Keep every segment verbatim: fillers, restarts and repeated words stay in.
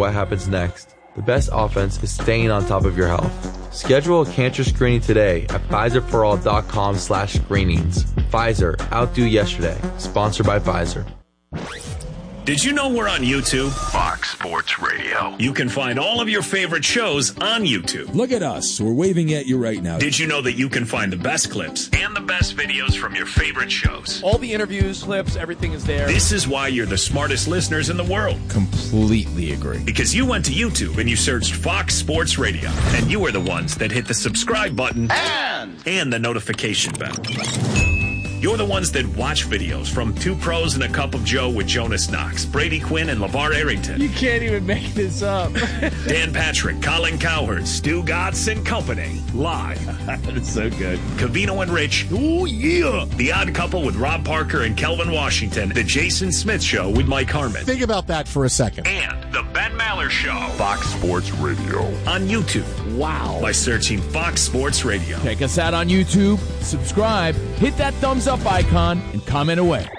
what happens next. The best offense is staying on top of your health. Schedule a cancer screening today at Pfizerforall.com slash screenings. Pfizer, outdo yesterday. Sponsored by Pfizer. Did you know we're on YouTube? Fox Sports Radio. You can find all of your favorite shows on YouTube. Look at us. We're waving at you right now. Did you know that you can find the best clips and the best videos from your favorite shows? All the interviews, clips, everything is there. This is why you're the smartest listeners in the world. Completely agree. Because you went to YouTube and you searched Fox Sports Radio. And you are the ones that hit the subscribe button And, and the notification bell. You're the ones that watch videos from Two Pros and a Cup of Joe with Jonas Knox, Brady Quinn, and LeVar Arrington. You can't even make this up. Dan Patrick, Colin Cowherd, Stu Gotts and Company. Live. That is so good. Covino and Rich. Oh, yeah. The Odd Couple with Rob Parker and Kelvin Washington. The Jason Smith Show with Mike Harmon. Think about that for a second. And The Ben Maller Show. Fox Sports Radio. On YouTube. Wow. By searching Fox Sports Radio. Check us out on YouTube. Subscribe. Hit that thumbs up icon and comment away.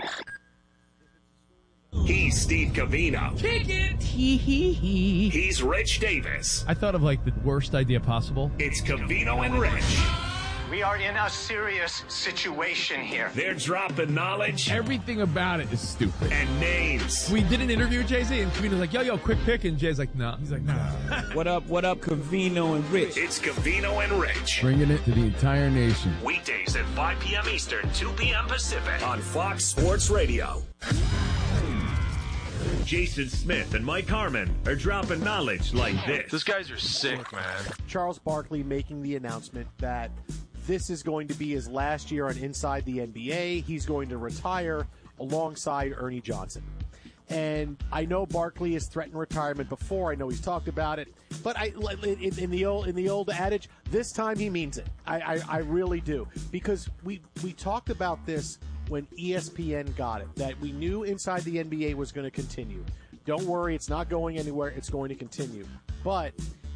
He's Steve Covino. Kick it. Hee hee hee. He's Rich Davis. I thought of like the worst idea possible. It's Covino and Rich. We are in a serious situation here. They're dropping knowledge Everything about it is stupid. and names. We did an interview with Jay-Z, and Covino's like, yo, yo, quick pick. And Jay's like, no. Nah. He's like, nah. What up, what up, Covino and Rich? It's Covino and Rich. Bringing it to the entire nation. Weekdays at five p.m. Eastern, two p.m. Pacific on Fox Sports Radio. Jason Smith and Mike Harmon are dropping knowledge like this. These guys are sick, man. Charles Barkley making the announcement that this is going to be his last year on Inside the N B A. He's going to retire alongside Ernie Johnson. And I know Barkley has threatened retirement before. I know he's talked about it. But I, in, in the old in the old adage, this time he means it. I, I, I really do. Because we, we talked about this when E S P N got it, that we knew Inside the N B A was going to continue. Don't worry, it's not going anywhere. It's going to continue. But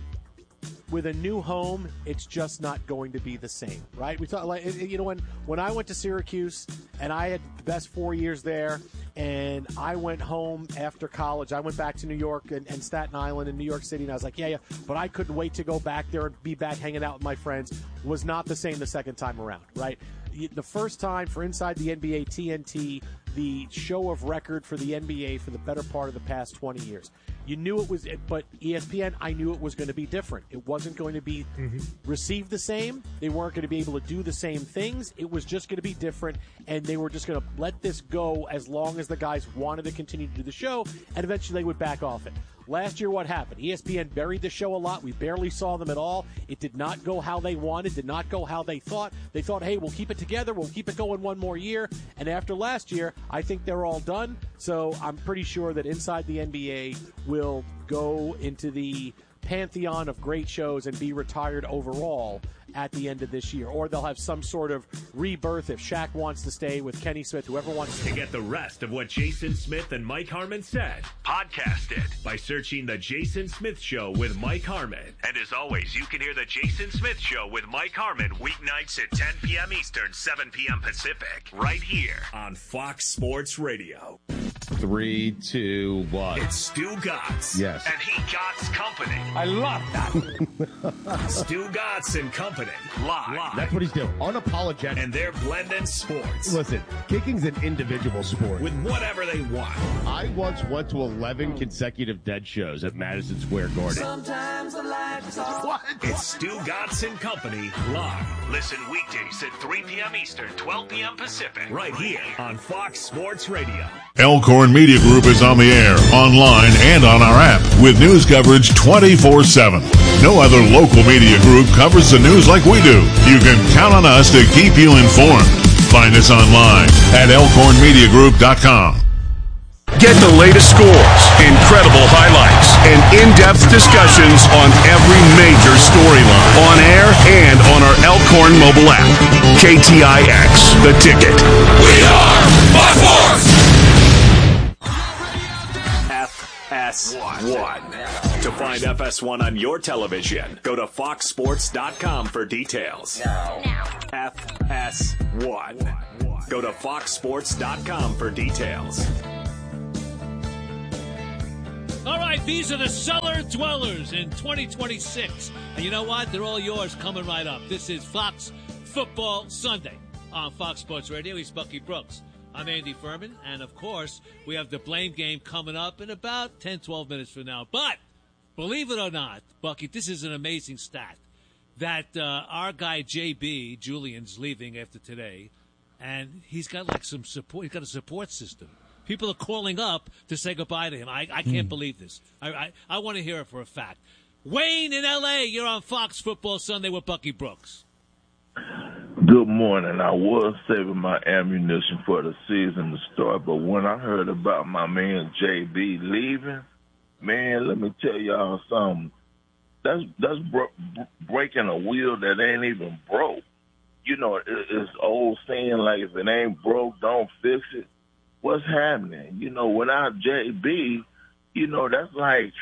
with a new home, it's just not going to be the same, right? We thought, like, you know, when when I went to Syracuse and I had the best four years there, and I went home after college, I went back to New York and, and Staten Island and New York City, and I was like, yeah, yeah, but I couldn't wait to go back there and be back hanging out with my friends. Was not the same the second time around, right? The first time for Inside the N B A T N T, the show of record for the N B A for the better part of the past twenty years. You knew it was, but E S P N, I knew it was going to be different. It wasn't going to be mm-hmm. received the same. They weren't going to be able to do the same things. It was just going to be different, and they were just going to let this go as long as the guys wanted to continue to do the show, and eventually they would back off it. Last year, what happened? E S P N buried the show a lot. We barely saw them at all. It did not go how they wanted, did not go how they thought. They thought, hey, we'll keep it together. We'll keep it going one more year. And after last year, I think they're all done. So I'm pretty sure that Inside the N B A will go into the pantheon of great shows and be retired overall at the end of this year. Or they'll have some sort of rebirth if Shaq wants to stay with Kenny Smith, whoever wants to. To get the rest of what Jason Smith and Mike Harmon said, podcast it by searching The Jason Smith Show with Mike Harmon. And as always, you can hear The Jason Smith Show with Mike Harmon weeknights at ten p.m. Eastern, seven p.m. Pacific, right here on Fox Sports Radio. Three, two, one. It's Stu Gotts. Yes. And he Gotts Company. I love that. Stu Gotts and Company. Live. Live. That's what he's doing. Unapologetic. And they're blending sports. Listen, kicking's an individual sport. With whatever they want. I once went to eleven consecutive Dead shows at Madison Square Garden. Sometimes the light is off. What? It's Stu Gotts and Company live. Listen weekdays at three p.m. Eastern, twelve p.m. Pacific. Right here on Fox Sports Radio. Elkhorn Media Group is on the air, online, and on our app with news coverage twenty-four seven. No other local media group covers the news like we do. You can count on us to keep you informed. Find us online at elkhorn media group dot com. Get the latest scores, incredible highlights, and in-depth discussions on every major storyline on air and on our Elkhorn mobile app. K T I X, The Ticket. We are Fox Sports! F S one. To find F S one on your television, go to fox sports dot com for details. Now. F S one. Go to fox sports dot com for details. All right, these are the cellar dwellers in twenty twenty-six. And you know what? They're all yours coming right up. This is Fox Football Sunday on Fox Sports Radio. He's Bucky Brooks. I'm Andy Furman. And, of course, we have the blame game coming up in about ten, twelve minutes from now. But, believe it or not, Bucky, this is an amazing stat that uh, our guy J B, Julian's leaving after today, and he's got like some support. He's got a support system. People are calling up to say goodbye to him. I, I can't mm. believe this. I, I, I want to hear it for a fact. Wayne in L A, you're on Fox Football Sunday with Bucky Brooks. Good morning. I was saving my ammunition for the season to start, but when I heard about my man J B leaving, man, let me tell y'all something. That's that's bro- breaking a wheel that ain't even broke. You know, it, it's old saying like, if it ain't broke, don't fix it. What's happening? You know, without J B, you know, that's like,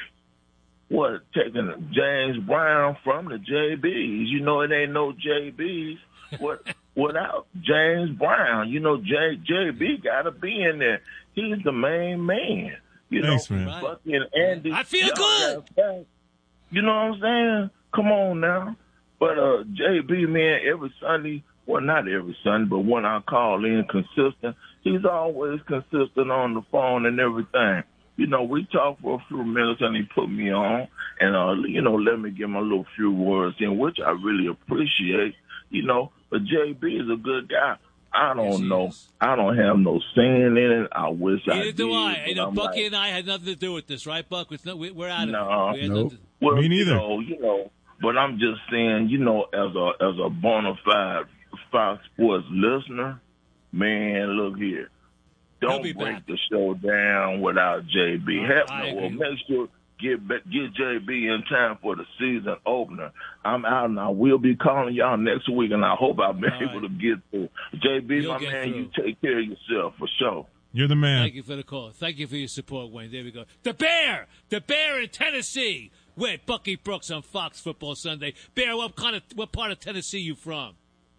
what, taking James Brown from the J Bs. You know, it ain't no J Bs what, without James Brown. You know, J, JB got to be in there. He's the main man. You Thanks, know, man. Bucky and Andy. I feel good. Got, you know what I'm saying? Come on now. But uh, J B, man, every Sunday, well, not every Sunday, but when I call in consistent, he's always consistent on the phone and everything. You know, we talked for a few minutes and he put me on and, uh, you know, let me get my little few words in, which I really appreciate, you know. But J B is a good guy. I don't yes, know. Is. I don't have no saying in it. I wish Neither I did. do I. You know, I'm Bucky like, and I had nothing to do with this, right, Buck? No, we're out of no, it. No, nope. well, me neither. You know, you know, but I'm just saying, you know, as a as a bona fide Fox Sports listener, man, look here. Don't break back. the show down without J B. Uh, Help me. Well, make sure get get J B in time for the season opener. I'm out and I will be calling y'all next week, and I hope I'll be All able right. to get through. J B, You'll my man, through. you take care of yourself for sure. You're the man. Thank you for the call. Thank you for your support, Wayne. There we go. The Bear, the Bear in Tennessee. With Bucky Brooks on Fox Football Sunday. Bear, what kind of what part of Tennessee you from?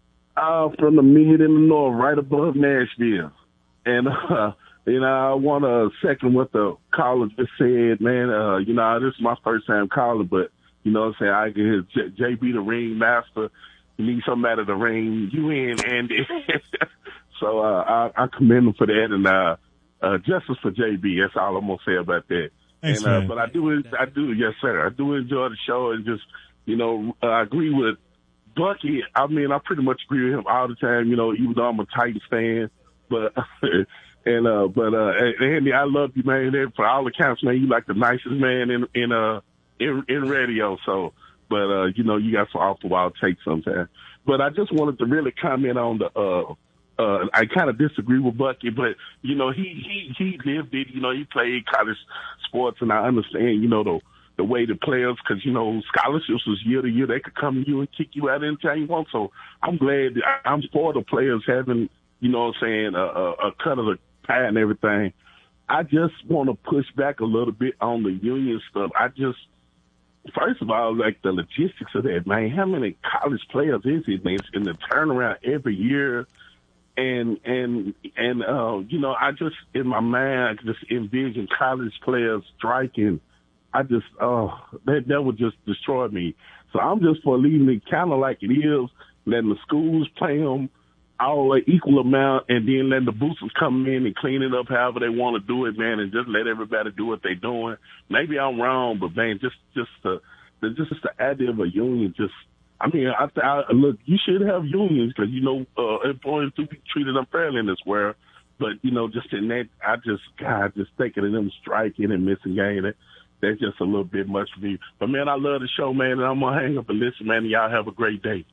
Uh, from the mid in the north, right above Nashville. And, uh, you know, I want to second what the caller just said, man. Uh, you know, this is my first time calling, but, you know what I'm saying, I can hear J- J B the ring master. You need somebody to ring you in, Andy. so uh, I, I commend him for that. And uh, uh, justice for J B, that's all I'm going to say about that. Thanks, and, uh, man. but I do, I do, yes, sir. I do enjoy the show and just, you know, uh, I agree with Bucky. I mean, I pretty much agree with him all the time, you know, even though I'm a Titans fan. But, and, uh, but, uh, Andy, I love you, man. And for all accounts, man, you like the nicest man in, in, uh, in, in radio. So, but, uh, you know, you got some awful wild takes sometimes. But I just wanted to really comment on the, uh, Uh, I kind of disagree with Bucky, but, you know, he, he, he lived it. You know, he played college sports, and I understand, you know, the the way the players, because, you know, scholarships was year to year. They could come to you and kick you out anytime you want. So I'm glad, that I'm for the players having, you know what I'm saying, a, a, a cut of the pie and everything. I just want to push back a little bit on the union stuff. I just, first of all, like the logistics of that, man, how many college players is it, man? It's in the turnaround every year. And, and, and, uh, you know, I just, in my mind, I just envision college players striking. I just, oh, that, that would just destroy me. So I'm just for leaving it kind of like it is, letting the schools play them all an equal amount, and then letting the boosters come in and clean it up however they want to do it, man, and just let everybody do what they're doing. Maybe I'm wrong, but, man, just, just the, the just the idea of a union just, I mean, I, I look, you should have unions because, you know, uh, employees do be treated unfairly in this world. But, you know, just in that, I just, God, just thinking of them striking and missing games, that, that's just a little bit much for me. But, man, I love the show, man, and I'm going to hang up and listen, man, and y'all have a great day.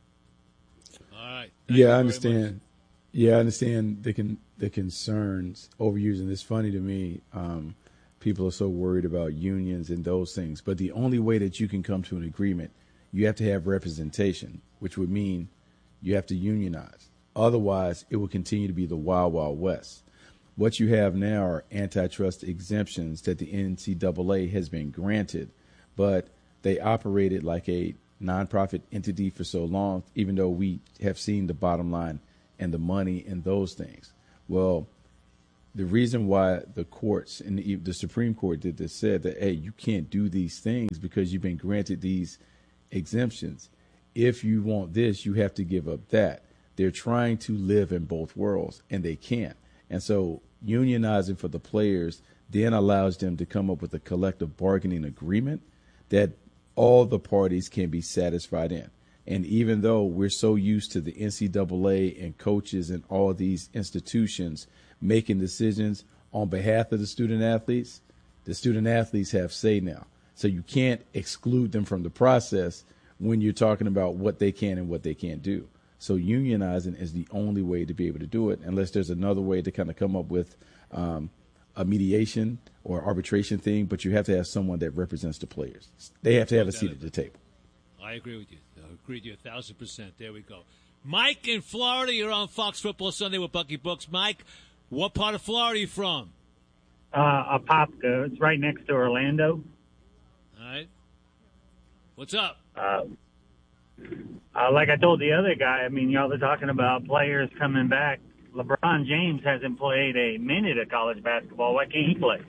All right. Thank yeah, I understand. Yeah, I understand the con- the concerns overusing. It's funny to me. Um, people are so worried about unions and those things. But the only way that you can come to an agreement, you have to have representation, which would mean you have to unionize. Otherwise, it will continue to be the wild, wild west. What you have now are antitrust exemptions that the N C double A has been granted, but they operated like a nonprofit entity for so long, even though we have seen the bottom line and the money and those things. Well, the reason why the courts and the, the Supreme Court did this said that, hey, you can't do these things because you've been granted these exemptions. If you want this, you have to give up that. They're trying to live in both worlds, and they can't. And so unionizing for the players then allows them to come up with a collective bargaining agreement that all the parties can be satisfied in. And even though we're so used to the N C double A and coaches and all these institutions making decisions on behalf of the student athletes, the student athletes have say now. So you can't exclude them from the process when you're talking about what they can and what they can't do. So unionizing is the only way to be able to do it, unless there's another way to kind of come up with um, a mediation or arbitration thing, but you have to have someone that represents the players. They have to have a seat at the table. I agree with you. I agree with you a thousand percent. There we go. Mike in Florida, you're on Fox Football Sunday with Bucky Brooks. Mike, what part of Florida are you from? Uh, Apopka. It's right next to Orlando. All right. What's up? Uh, uh, like I told the other guy, I mean, y'all are talking about players coming back. LeBron James hasn't played a minute of college basketball. Why can't he play?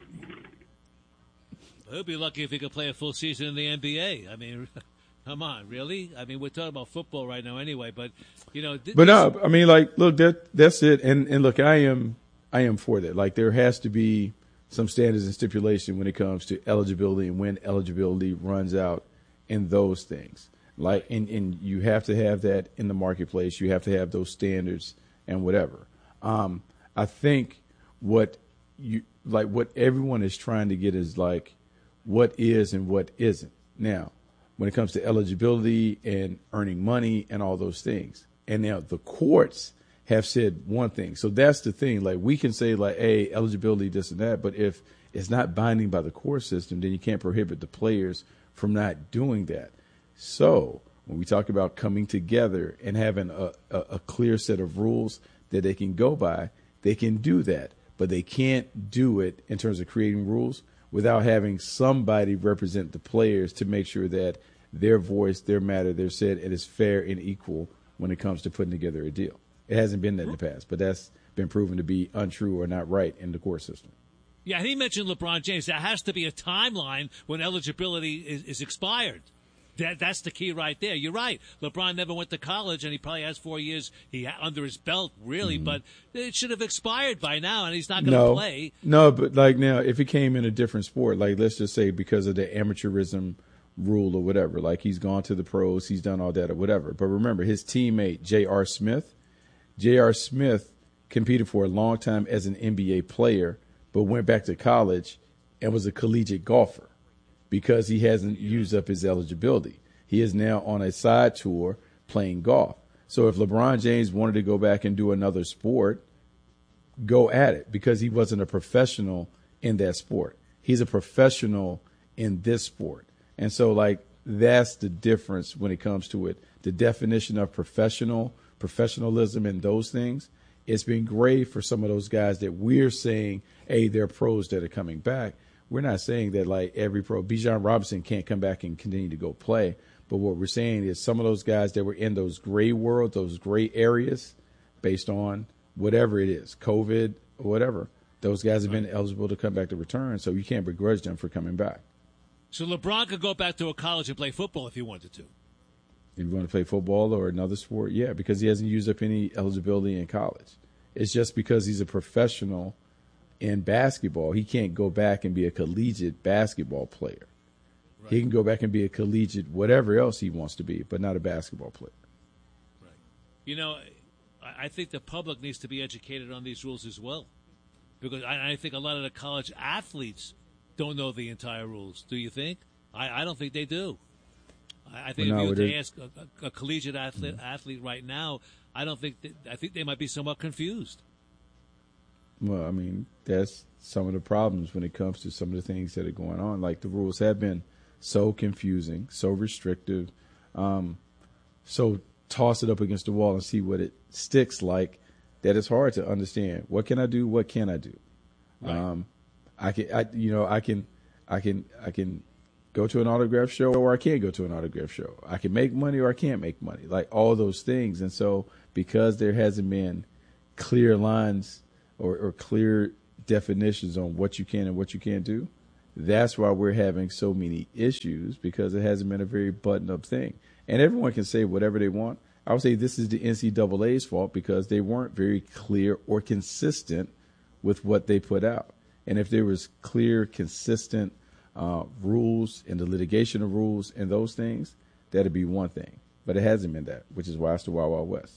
He'll be lucky if he could play a full season in the N B A. I mean, come on, really? I mean, we're talking about football right now anyway, but, you know. Th- but no, I mean, like, look, that that's it. And, and look, I am I am for that. Like, there has to be some standards and stipulation when it comes to eligibility and when eligibility runs out and those things. Like, and, and you have to have that in the marketplace. You have to have those standards and whatever. Um, I think what you like, what everyone is trying to get is like, what is and what isn't. Now, when it comes to eligibility and earning money and all those things. And now the courts have said one thing. So that's the thing. Like, we can say like, hey, eligibility, this and that. But if it's not binding by the court system, then you can't prohibit the players from not doing that. So when we talk about coming together and having a, a, a clear set of rules that they can go by, they can do that. But they can't do it in terms of creating rules without having somebody represent the players to make sure that their voice, their matter, their said, it is fair and equal when it comes to putting together a deal. It hasn't been that in the past, but that's been proven to be untrue or not right in the court system. Yeah, and he mentioned LeBron James. There has to be a timeline when eligibility is, is expired. That, that's the key right there. You're right. LeBron never went to college, and he probably has four years he under his belt, really. Mm-hmm. But it should have expired by now, and he's not going to no, play. No, but like now, if he came in a different sport, like let's just say because of the amateurism rule or whatever, like he's gone to the pros, he's done all that or whatever. But remember, his teammate, J R. Smith, J R. Smith competed for a long time as an N B A player, but went back to college and was a collegiate golfer. Because he hasn't used up his eligibility. He is now on a side tour playing golf. So if LeBron James wanted to go back and do another sport, go at it, because he wasn't a professional in that sport. He's a professional in this sport. And so, like, that's the difference when it comes to it. The definition of professional, professionalism and those things, it's been great for some of those guys that we're saying, hey, they're pros that are coming back. We're not saying that like every pro, Bijan Robinson can't come back and continue to go play. But what we're saying is some of those guys that were in those gray worlds, those gray areas, based on whatever it is, COVID or whatever, those guys have been eligible to come back to return. So you can't begrudge them for coming back. So LeBron could go back to a college and play football if he wanted to. If you want to play football or another sport, yeah, because he hasn't used up any eligibility in college. It's just because he's a professional in basketball, he can't go back and be a collegiate basketball player. Right. He can go back and be a collegiate whatever else he wants to be, but not a basketball player. Right. You know, I think the public needs to be educated on these rules as well, because I, I think a lot of the college athletes don't know the entire rules. Do you think? I, I don't think they do. I, I think well, no, if you were to ask a, a, a collegiate athlete, mm-hmm. athlete right now, I don't think that, I think they might be somewhat confused. Well, I mean, that's some of the problems when it comes to some of the things that are going on. Like, the rules have been so confusing, so restrictive, um, so toss it up against the wall and see what it sticks like, that it's hard to understand. What can I do? What can I do? Right. Um, I can, I, you know, I can, I can, I can go to an autograph show, or I can't go to an autograph show. I can make money or I can't make money, like all those things. And so because there hasn't been clear lines or, or clear definitions on what you can and what you can't do, that's why we're having so many issues, because it hasn't been a very buttoned-up thing. And everyone can say whatever they want. I would say this is the N C double A's fault because they weren't very clear or consistent with what they put out. And if there was clear, consistent uh, rules and the litigation of rules and those things, that'd be one thing. But it hasn't been that, which is why it's the Wild Wild West.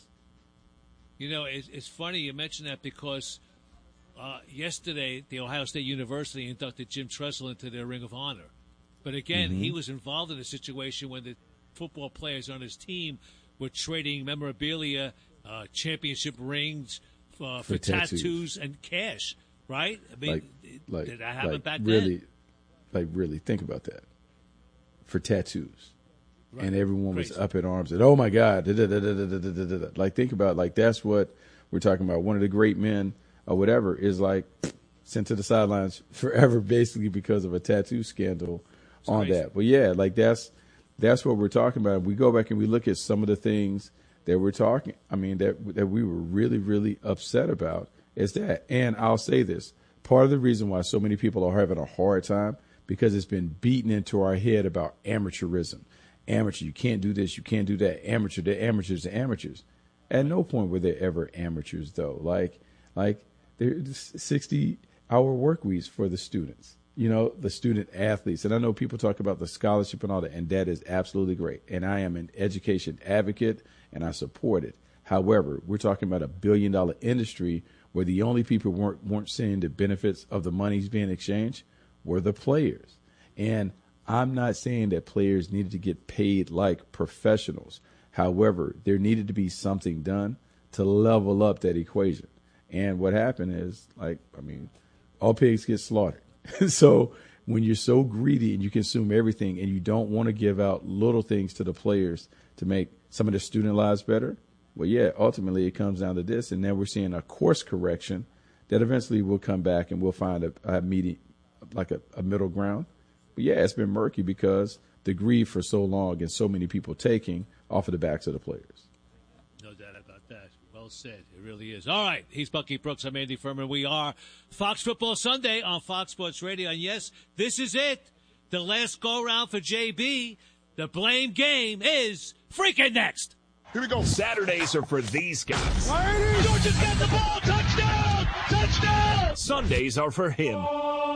You know, it's, it's funny you mention that because uh, yesterday the Ohio State University inducted Jim Tressel into their Ring of Honor. But again, mm-hmm. he was involved in a situation when the football players on his team were trading memorabilia, uh, championship rings uh, for, for tattoos. tattoos and cash, right? I mean, like, like, did that happen like back really, then? Like, really, think about that. For tattoos. Right. And everyone was Crazy. up in arms. And, oh, my God. Da, da, da, da, da, da, da, da. Like, think about, like, that's what we're talking about. One of the great men or whatever is, like, sent to the sidelines forever basically because of a tattoo scandal it's on crazy. that. But, yeah, like, that's that's what we're talking about. We go back and we look at some of the things that we're talking, I mean, that that we were really, really upset about is that. And I'll say this. Part of the reason why so many people are having a hard time because it's been beaten into our head about amateurism. Amateur, you can't do this, you can't do that. Amateur, they're amateurs, they're amateurs. At no point were there ever amateurs, though. Like, like there's sixty-hour work weeks for the students, you know, the student athletes. And I know people talk about the scholarship and all that, and that is absolutely great. And I am an education advocate, and I support it. However, we're talking about a billion-dollar industry where the only people weren't weren't seeing the benefits of the monies being exchanged were the players. And I'm not saying that players needed to get paid like professionals. However, there needed to be something done to level up that equation. And what happened is, like, I mean, all pigs get slaughtered. So when you're so greedy and you consume everything and you don't want to give out little things to the players to make some of their student lives better, well, yeah, ultimately it comes down to this. And now we're seeing a course correction that eventually will come back and we'll find a, a meeting, like a, a middle ground. But yeah, it's been murky because the greed for so long and so many people taking off of the backs of the players. No doubt about that. Well said. It really is. All right. He's Bucky Brooks. I'm Andy Furman. We are Fox Football Sunday on Fox Sports Radio. And yes, this is it. The last go-round for J B. The blame game is freaking next. Here we go. Saturdays are for these guys. Georgia's got the ball. Touchdown! Touchdown! Sundays are for him.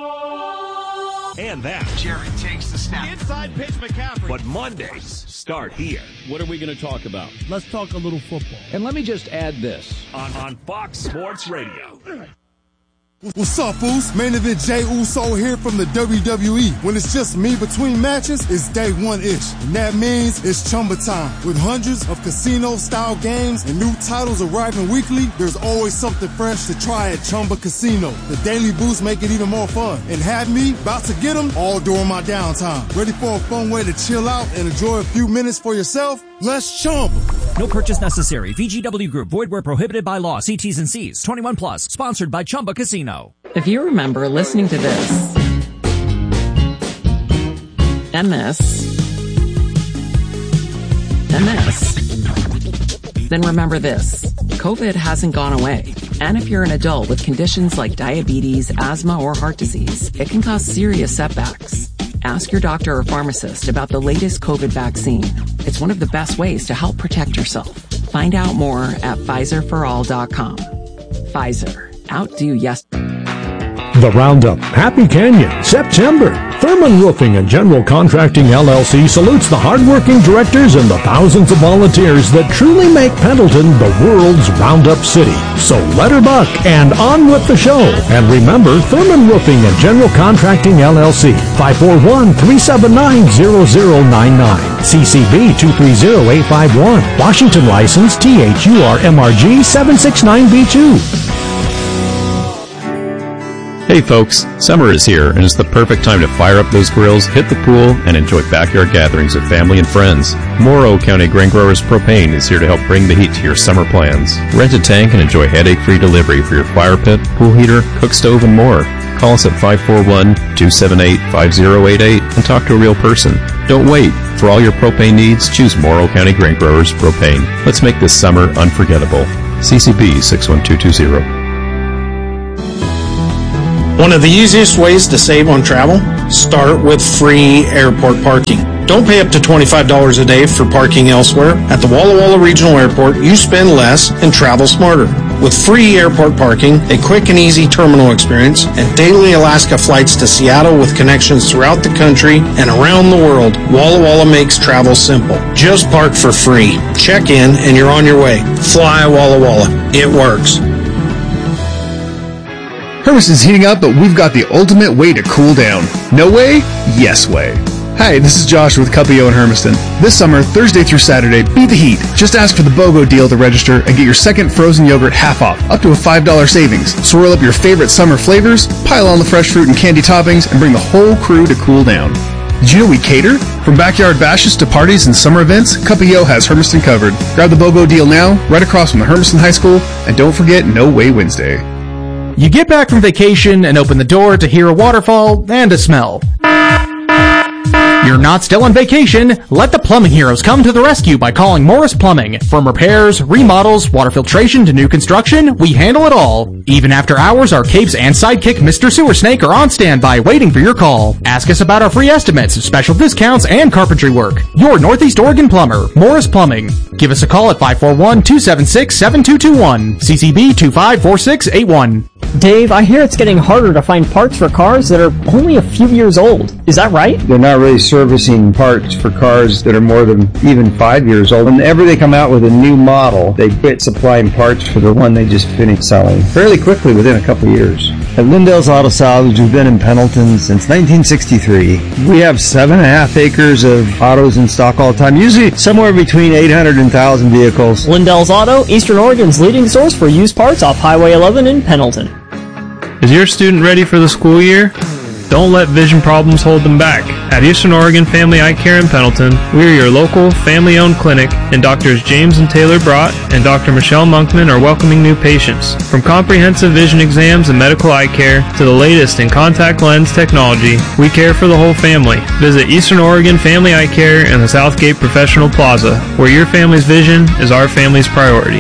And that. Jerry takes the snap. Inside pitch, McCaffrey. But Mondays start here. What are we going to talk about? Let's talk a little football. And let me just add this. On, on Fox Sports Radio. What's up, fools? Main event Jey Uso here from the W W E. When it's just me between matches, it's day one-ish. And that means it's Chumba time. With hundreds of casino-style games and new titles arriving weekly, there's always something fresh to try at Chumba Casino. The daily boosts make it even more fun. And have me about to get them all during my downtime. Ready for a fun way to chill out and enjoy a few minutes for yourself? Let's Chumba. No purchase necessary. V G W Group. Void where prohibited by law. See T's and C's. twenty-one plus. Sponsored by Chumba Casino. If you remember listening to this and this and this, then remember this. COVID hasn't gone away. And if you're an adult with conditions like diabetes, asthma, or heart disease, it can cause serious setbacks. Ask your doctor or pharmacist about the latest COVID vaccine. It's one of the best ways to help protect yourself. Find out more at Pfizer for all dot com. Pfizer. Outdo yesterday. The Roundup, Happy Canyon, September. Thurman Roofing and General Contracting L L C salutes the hardworking directors and the thousands of volunteers that truly make Pendleton the world's Roundup city. So let her buck and on with the show. And remember, Thurman Roofing and General Contracting L L C, five four one, three seven nine, zero zero nine nine. C C B two three zero eight five one. Washington license T H U R M R G seven six nine B two. Hey folks, summer is here and it's the perfect time to fire up those grills, hit the pool, and enjoy backyard gatherings with family and friends. Morrow County Grain Growers Propane is here to help bring the heat to your summer plans. Rent a tank and enjoy headache-free delivery for your fire pit, pool heater, cook stove, and more. Call us at five four one, two seven eight, five zero eight eight and talk to a real person. Don't wait. For all your propane needs, choose Morrow County Grain Growers Propane. Let's make this summer unforgettable. C C B six one two two zero. One of the easiest ways to save on travel? Start with free airport parking. Don't pay up to twenty-five dollars a day for parking elsewhere. At the Walla Walla Regional Airport, you spend less and travel smarter. With free airport parking, a quick and easy terminal experience, and daily Alaska flights to Seattle with connections throughout the country and around the world, Walla Walla makes travel simple. Just park for free. Check in and you're on your way. Fly Walla Walla. It works. Hermiston's heating up, but we've got the ultimate way to cool down. No way? Yes way. Hi, this is Josh with Cupio in Hermiston. This summer, Thursday through Saturday, beat the heat. Just ask for the BOGO deal to register and get your second frozen yogurt half off, up to a five dollars savings. Swirl up your favorite summer flavors, pile on the fresh fruit and candy toppings, and bring the whole crew to cool down. Did you know we cater? From backyard bashes to parties and summer events, Cupio has Hermiston covered. Grab the BOGO deal now, right across from the Hermiston High School, and don't forget No Way Wednesday. You get back from vacation and open the door to hear a waterfall and a smell. You're not still on vacation. Let the plumbing heroes come to the rescue by calling Morris Plumbing. From repairs, remodels, water filtration to new construction, we handle it all. Even after hours, our capes and sidekick Mister Sewer Snake are on standby waiting for your call. Ask us about our free estimates, special discounts, and carpentry work. Your Northeast Oregon plumber, Morris Plumbing. Give us a call at five four one, two seven six, seven two two one. C C B two five four six eight one. Dave, I hear it's getting harder to find parts for cars that are only a few years old. Is that right? They're not really servicing parts for cars that are more than even five years old. Whenever they come out with a new model, they quit supplying parts for the one they just finished selling fairly quickly within a couple of years. At Lindell's Auto Salvage, we've been in Pendleton since nineteen sixty-three. We have seven and a half acres of autos in stock all the time, usually somewhere between eight hundred and one thousand vehicles. Lindell's Auto, Eastern Oregon's leading source for used parts off Highway eleven in Pendleton. Is your student ready for the school year? Don't let vision problems hold them back. At Eastern Oregon Family Eye Care in Pendleton, we are your local, family-owned clinic, and Doctors James and Taylor Brott and Doctor Michelle Monkman are welcoming new patients. From comprehensive vision exams and medical eye care to the latest in contact lens technology, we care for the whole family. Visit Eastern Oregon Family Eye Care in the Southgate Professional Plaza, where your family's vision is our family's priority.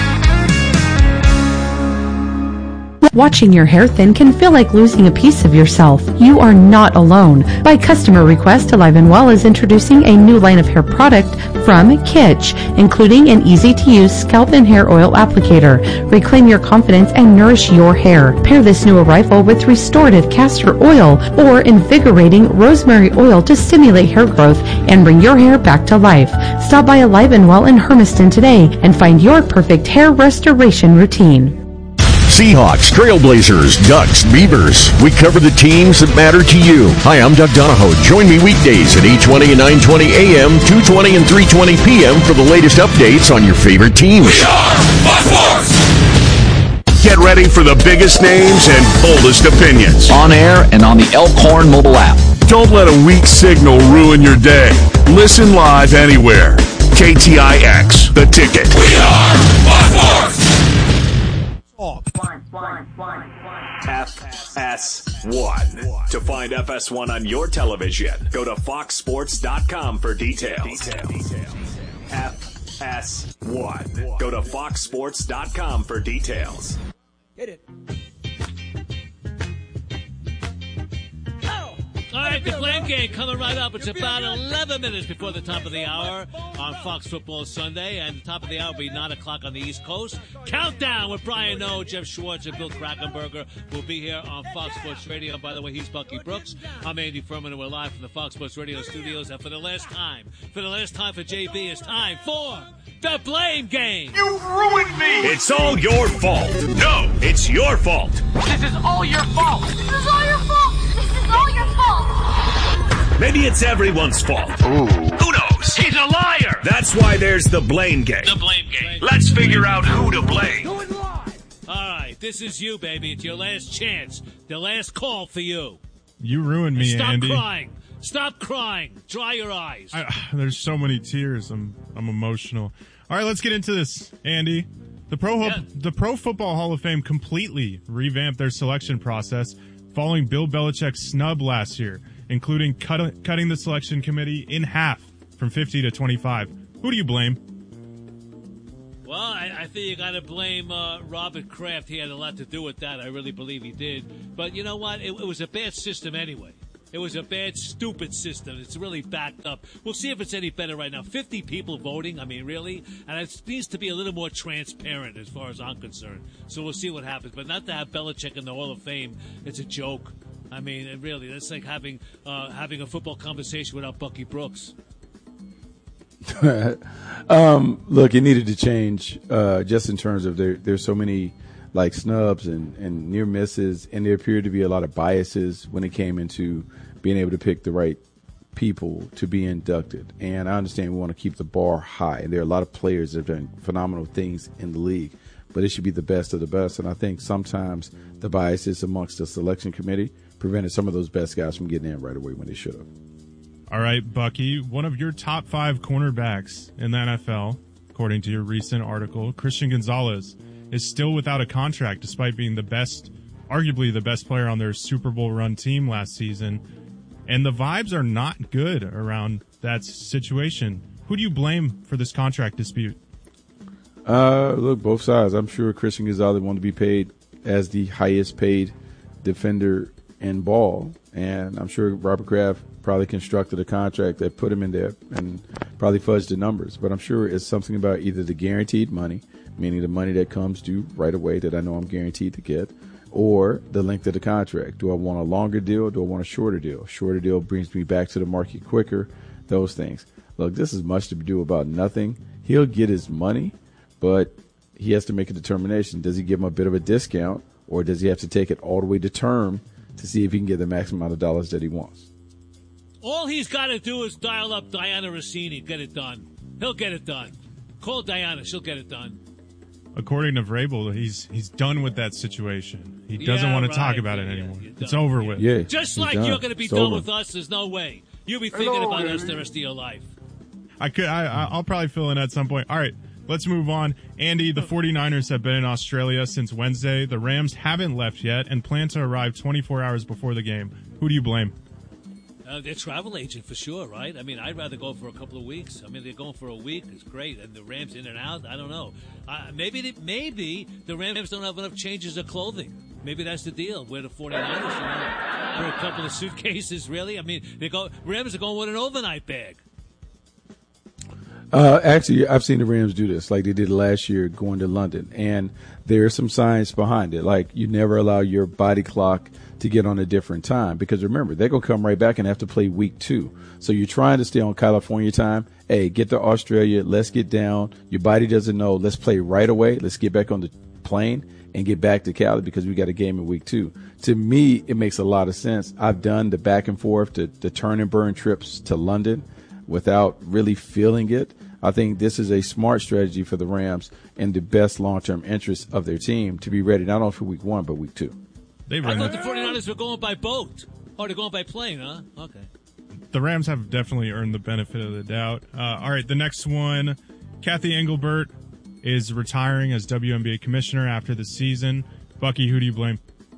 Watching your hair thin can feel like losing a piece of yourself. You are not alone. By customer request, Alive and Well is introducing a new line of hair product from Kitsch, including an easy-to-use scalp and hair oil applicator. Reclaim your confidence and nourish your hair. Pair this new arrival with restorative castor oil or invigorating rosemary oil to stimulate hair growth and bring your hair back to life. Stop by Alive and Well in Hermiston today and find your perfect hair restoration routine. Seahawks, Trailblazers, Ducks, Beavers. We cover the teams that matter to you. Hi, I'm Doug Donahoe. Join me weekdays at eight twenty and nine twenty a m, two twenty and three twenty p m for the latest updates on your favorite teams. We are Fox Sports! Get ready for the biggest names and boldest opinions. On air and on the Elkhorn mobile app. Don't let a weak signal ruin your day. Listen live anywhere. K T I X, The Ticket. We are Fox Sports! F S one. To find F S one on your television, go to fox sports dot com for details. F S one. Go to fox sports dot com for details. Hit it. All right, the Blame Game coming right up. It's about eleven minutes before the top of the hour on Fox Football Sunday, and the top of the hour will be nine o'clock on the East Coast. Countdown with Brian Noe, Jeff Schwartz, and Bill Krackomberger will be here on Fox Sports Radio. By the way, he's Bucky Brooks. I'm Andy Furman, and we're live from the Fox Sports Radio studios. And for the last time, for the last time for J B, it's time for the Blame Game. You ruined me! It's all your fault. No, it's your fault. This is all your fault. This is all your fault. This is all your fault. Maybe it's everyone's fault. Ooh. Who knows? He's a liar! That's why there's the Blame Game. The Blame Game. Let's figure out who to blame. All right, this is you, baby. It's your last chance. The last call for you. You ruined me, and stop Andy. Stop crying. Stop crying. Dry your eyes. I, there's so many tears. I'm I'm emotional. All right, let's get into this, Andy. The Pro yeah. the Pro Football Hall of Fame completely revamped their selection process following Bill Belichick's snub last year, including cut, cutting the selection committee in half from fifty to twenty-five. Who do you blame? Well, I, I think you got to blame uh, Robert Kraft. He had a lot to do with that. I really believe he did. But you know what? It, it was a bad system anyway. It was a bad, stupid system. It's really backed up. We'll see if it's any better right now. fifty people voting. I mean, really? And it needs to be a little more transparent as far as I'm concerned. So we'll see what happens. But not to have Belichick in the Hall of Fame, it's a joke. I mean, it really, that's like having uh, having a football conversation without Bucky Brooks. um, look, it needed to change uh, just in terms of there. There's so many like snubs and, and near misses, and there appeared to be a lot of biases when it came into being able to pick the right people to be inducted. And I understand we want to keep the bar high, and there are a lot of players that have done phenomenal things in the league, but it should be the best of the best. And I think sometimes the biases amongst the selection committee prevented some of those best guys from getting in right away when they should have. All right, Bucky, one of your top five cornerbacks in the N F L, according to your recent article, Christian Gonzalez, is still without a contract despite being the best, arguably the best player on their Super Bowl run team last season. And the vibes are not good around that situation. Who do you blame for this contract dispute? Uh, look, both sides. I'm sure Christian Gonzalez wanted to be paid as the highest paid defender in ball. And I'm sure Robert Kraft probably constructed a contract that put him in there and probably fudged the numbers. But I'm sure it's something about either the guaranteed money, meaning the money that comes due right away that I know I'm guaranteed to get, or the length of the contract. Do I want a longer deal? Do I want a shorter deal? Shorter deal brings me back to the market quicker, those things. Look, this is much to do about nothing. He'll get his money, but he has to make a determination. Does he give him a bit of a discount, or does he have to take it all the way to term to see if he can get the maximum amount of dollars that he wants? All he's got to do is dial up Diana Rossini, get it done. He'll get it done. Call Diana, she'll get it done. According to Vrabel, he's he's done with that situation. He doesn't yeah, want to right. talk about yeah, it anymore. Yeah, it's over yeah. with. Yeah, Just like done. you're going to be it's done over. with us, there's no way. You'll be thinking Hello, about baby. us the rest of your life. I could, I, I'll probably fill in at some point. All right, let's move on. Andy, the 49ers have been in Australia since Wednesday. The Rams haven't left yet and plan to arrive twenty-four hours before the game. Who do you blame? Uh, their travel agent for sure, right? I mean, I'd rather go for a couple of weeks. I mean, they're going for a week. It's great. And the Rams in and out, I don't know. Uh, maybe they, maybe the Rams don't have enough changes of clothing. Maybe that's the deal. We're the 49ers, you know, for a couple of suitcases, really. I mean, they go. Rams are going with an overnight bag. Uh, actually, I've seen the Rams do this like they did last year going to London. And there are some science behind it. Like you never allow your body clock to get on a different time. Because remember, they're going to come right back and have to play week two. So you're trying to stay on California time. Hey, get to Australia. Let's get down. Your body doesn't know. Let's play right away. Let's get back on the plane and get back to Cali because we got a game in week two. To me, it makes a lot of sense. I've done the back and forth, the, the turn and burn trips to London without really feeling it. I think this is a smart strategy for the Rams and the best long-term interest of their team to be ready not only for week one, but week two. They've I thought the 49ers were going by boat. Oh, they're going by plane, huh? Okay. The Rams have definitely earned the benefit of the doubt. Uh, all right, the next one, Kathy Engelbert is retiring as W N B A commissioner after the season. Bucky, who do you blame?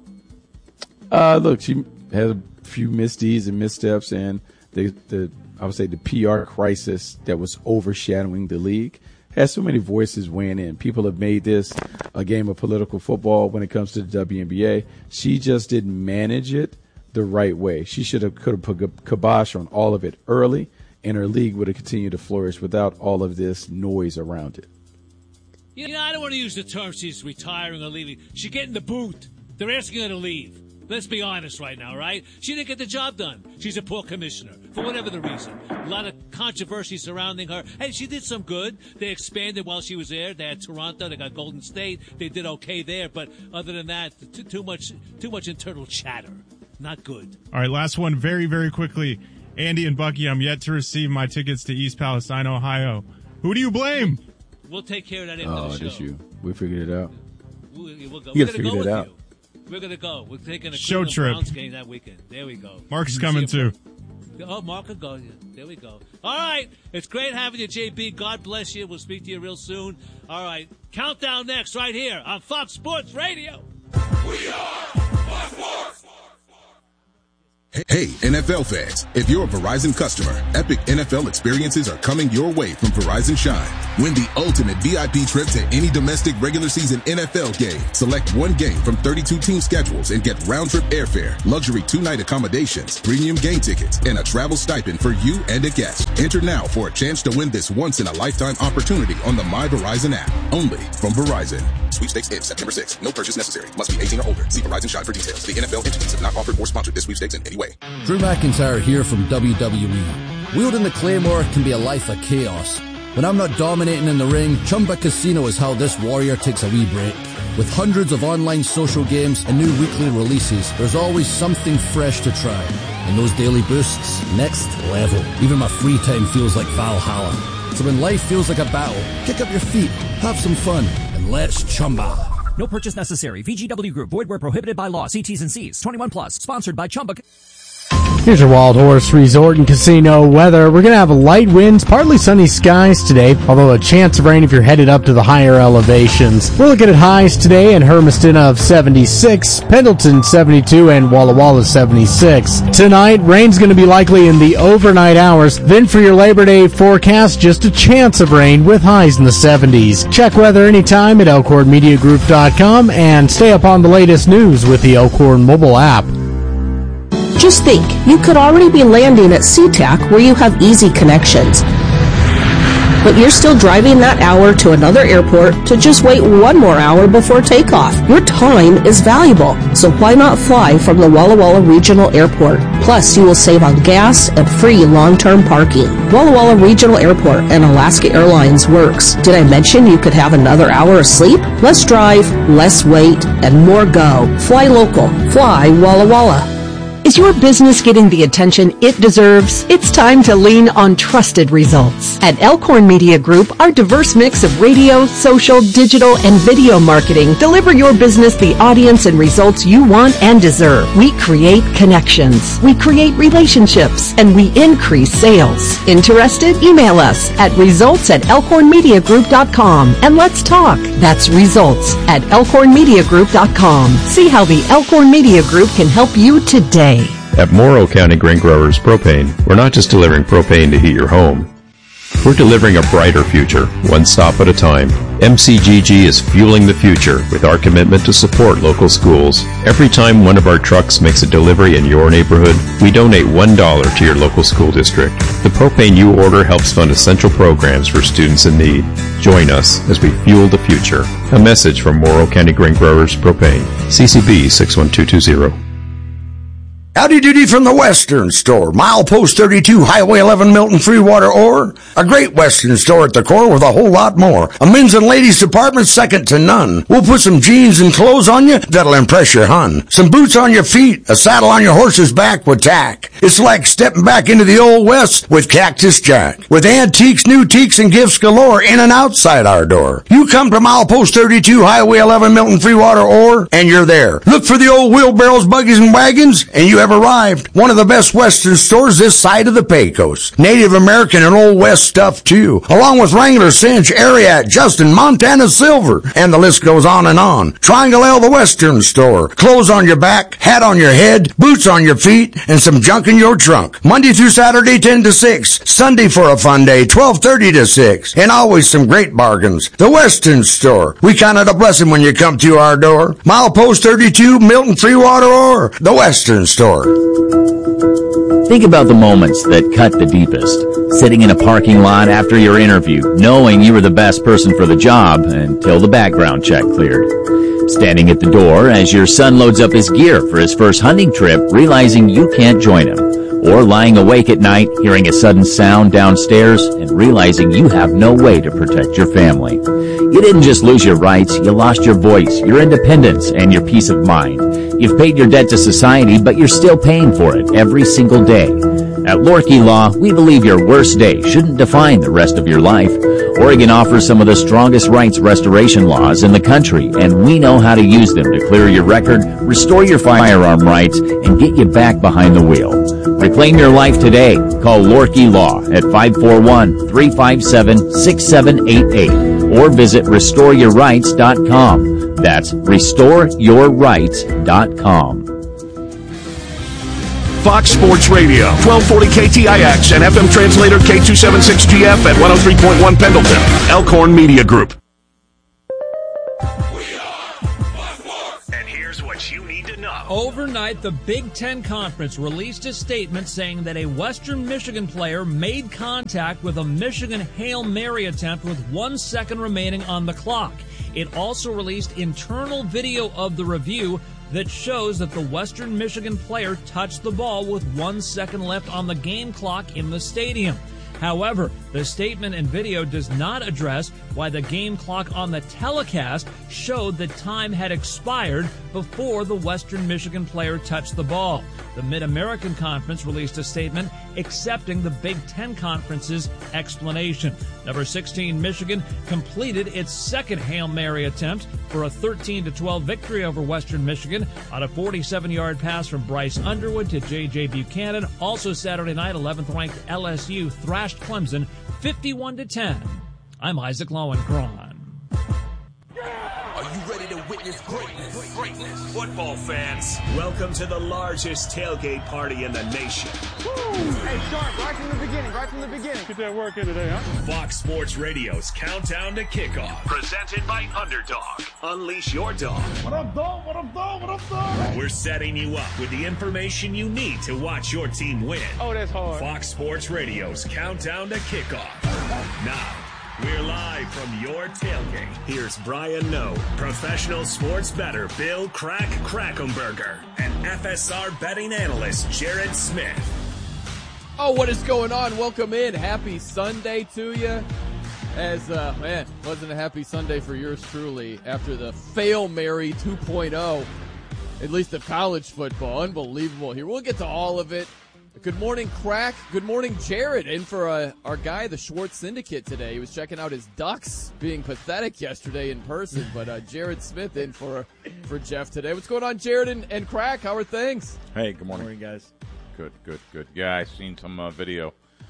Uh, look, she had a few misdeeds and missteps, and the, the I would say the P R crisis that was overshadowing the league has so many voices weighing in. People have made this a game of political football when it comes to the W N B A. She just didn't manage it the right way. She should have could have put a kibosh on all of it early, and her league would have continued to flourish without all of this noise around it. You know, I don't want to use the term she's retiring or leaving. She's getting the boot. They're asking her to leave. Let's be honest right now, right? She didn't get the job done. She's a poor commissioner, for whatever the reason. A lot of controversy surrounding her. Hey, she did some good. They expanded while she was there. They had Toronto. They got Golden State. They did okay there. But other than that, too, too much too much internal chatter. Not good. All right, last one very, very quickly. Andy and Bucky, I'm yet to receive my tickets to East Palestine, Ohio. Who do you blame? We'll take care of that after Oh, the show. that's you. We figured it out. We'll, we'll go. You We're gotta going to go figure with that out. you. We're going to go. We're taking a Show Cleveland trip. Browns game that weekend. There we go. Mark's coming See you- too. Oh, Mark will go. There we go. All right. It's great having you, J B. God bless you. We'll speak to you real soon. All right. Countdown next right here on Fox Sports Radio. We are Fox Sports. Hey, N F L fans, if you're a Verizon customer, epic N F L experiences are coming your way from Verizon Shine. Win the ultimate V I P trip to any domestic regular season N F L game. Select one game from thirty-two team schedules and get round-trip airfare, luxury two-night accommodations, premium game tickets, and a travel stipend for you and a guest. Enter now for a chance to win this once-in-a-lifetime opportunity on the My Verizon app. Only from Verizon. Sweepstakes ends September sixth. No purchase necessary. Must be eighteen or older. See Verizon Shine for details. The N F L entities have not offered or sponsored this sweepstakes in any way. Drew McIntyre here from W W E. Wielding the Claymore can be a life of chaos. When I'm not dominating in the ring, Chumba Casino is how this warrior takes a wee break. With hundreds of online social games and new weekly releases, there's always something fresh to try. And those daily boosts, next level. Even my free time feels like Valhalla. So when life feels like a battle, kick up your feet, have some fun, and let's Chumba. No purchase necessary. V G W Group. Void where prohibited by law. See T's and C's. twenty-one plus. Sponsored by Chumba. Here's your Wild Horse Resort and Casino weather. We're going to have light winds, partly sunny skies today, although a chance of rain if you're headed up to the higher elevations. We're looking at highs today in Hermiston of seventy-six, Pendleton seventy-two, and Walla Walla seventy-six. Tonight, rain's going to be likely in the overnight hours. Then for your Labor Day forecast, just a chance of rain with highs in the seventies. Check weather anytime at elkhorn media group dot com and stay up on the latest news with the Elkhorn mobile app. Just think, you could already be landing at SeaTac where you have easy connections. But you're still driving that hour to another airport to just wait one more hour before takeoff. Your time is valuable, so why not fly from the Walla Walla Regional Airport? Plus, you will save on gas and free long-term parking. Walla Walla Regional Airport and Alaska Airlines works. Did I mention you could have another hour of sleep? Less drive, less wait, and more go. Fly local. Fly Walla Walla. Is your business getting the attention it deserves? It's time to lean on trusted results. At Elkhorn Media Group, our diverse mix of radio, social, digital, and video marketing deliver your business the audience and results you want and deserve. We create connections, we create relationships, and we increase sales. Interested? Email us at results at elkhorn media group dot com and let's talk. That's results at elkhorn media group dot com. See how the Elkhorn Media Group can help you today. At Morrow County Grain Growers Propane, we're not just delivering propane to heat your home. We're delivering a brighter future, one stop at a time. M C G G is fueling the future with our commitment to support local schools. Every time one of our trucks makes a delivery in your neighborhood, we donate one dollar to your local school district. The propane you order helps fund essential programs for students in need. Join us as we fuel the future. A message from Morrow County Grain Growers Propane. C C B six one two two zero. Howdy doody from the Western Store. Milepost thirty-two, Highway eleven, Milton, Freewater, or a great Western store at the core with a whole lot more. A men's and ladies department second to none. We'll put some jeans and clothes on you that'll impress your hun. Some boots on your feet, a saddle on your horse's back with tack. It's like stepping back into the old West with Cactus Jack. With antiques, new teaks, and gifts galore in and outside our door. You come to Milepost thirty-two, Highway eleven, Milton, Freewater, or, and you're there. Look for the old wheelbarrows, buggies, and wagons, and you have arrived. One of the best Western stores this side of the Pecos. Native American and Old West stuff too, along with Wrangler, Cinch, Ariat, Justin, Montana Silver, and the list goes on and on. Triangle L, the Western Store. Clothes on your back, hat on your head, boots on your feet, and some junk in your trunk. Monday through Saturday, ten to six. Sunday for a fun day, twelve thirty to six. And always some great bargains. The Western Store. We count it a blessing when you come to our door. Milepost thirty-two, Milton, Freewater, or the Western Store. Think about the moments that cut the deepest. Sitting in a parking lot after your interview, knowing you were the best person for the job until the background check cleared. Standing at the door as your son loads up his gear for his first hunting trip, realizing you can't join him. Or lying awake at night, hearing a sudden sound downstairs and realizing you have no way to protect your family. You didn't just lose your rights, you lost your voice, your independence, and your peace of mind. You've paid your debt to society, but you're still paying for it every single day. At Lorkey Law, we believe your worst day shouldn't define the rest of your life. Oregon offers some of the strongest rights restoration laws in the country, and we know how to use them to clear your record, restore your firearm rights, and get you back behind the wheel. Reclaim your life today. Call Lorkey Law at five four one, three five seven, six seven eight eight or visit restore your rights dot com. That's restore your rights dot com. Fox Sports Radio, twelve forty K T I X and F M translator K two seventy-six G F at one oh three point one Pendleton. Elkhorn Media Group. And here's what you need to know. Overnight, the Big Ten Conference released a statement saying that a Western Michigan player made contact with a Michigan Hail Mary attempt with one second remaining on the clock. It also released internal video of the review that shows that the Western Michigan player touched the ball with one second left on the game clock in the stadium. However, the statement and video does not address why the game clock on the telecast showed that time had expired before the Western Michigan player touched the ball. The Mid-American Conference released a statement accepting the Big Ten Conference's explanation. Number sixteen, Michigan completed its second Hail Mary attempt for a thirteen to twelve victory over Western Michigan on a forty-seven-yard pass from Bryce Underwood to J J Buchanan. Also Saturday night, eleventh-ranked L S U thrashed Clemson fifty-one to ten. I'm Isaac Lowenkron. Are you ready to witness greatness? Greatness. Football fans, welcome to the largest tailgate party in the nation. Woo! Hey, Sharp, right from the beginning, right from the beginning. Get that work in today, huh? Fox Sports Radio's Countdown to Kickoff. Presented by Underdog. Unleash your dog. What up, dog? What up, dog? What up, dog? We're setting you up with the information you need to watch your team win. Oh, that's hard. Fox Sports Radio's Countdown to Kickoff. Now, we're live from your tailgate. Here's Brian Noe, professional sports bettor Bill Crack Krackomberger, and F S R betting analyst Jared Smith. Oh, what is going on? Welcome in. Happy Sunday to you. As, uh, man, wasn't a happy Sunday for yours truly after the Fail Mary two point oh, at least of college football. Unbelievable here. We'll get to all of it. Good morning, Crack. Good morning, Jared. In for uh, our guy, the Schwartz Syndicate today. He was checking out his Ducks being pathetic yesterday in person. But uh, Jared Smith in for for Jeff today. What's going on, Jared and, and Crack? How are things? Hey, good morning. Good morning, guys. Good, good, good. Yeah, I've seen some uh, video